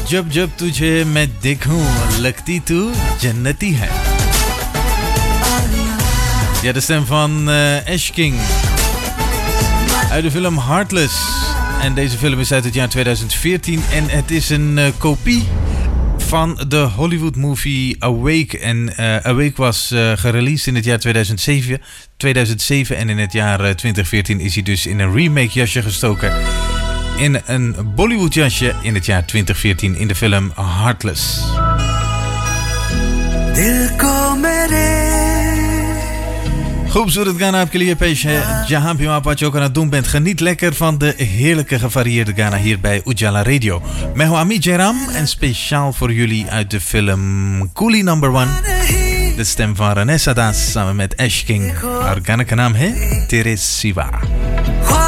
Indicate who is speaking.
Speaker 1: जब जब तुझे मैं देखूं लगती तू जन्नती है. Ja, de stem van Ash King uit de film Heartless. En deze film is uit het jaar 2014 en het is een kopie van de Hollywood movie Awake. En Awake was gereleased in het jaar 2007 en in het jaar 2014 is hij dus in een remake jasje gestoken. In een Bollywood jasje in het jaar 2014 in de film Heartless. खूबसूरत गाना आपके लिए पेश है. जहां भी आप चौकना दूम बेंत गनीत लेकर van de heerlijke gevarieerde Ghana hier bij Ujala Radio. Met Ami Jairam en speciaal voor jullie uit de film Coolie No. 1. De stem van Ranessa Das samen met Ash King. Haar Ghana naam है Tere Siva.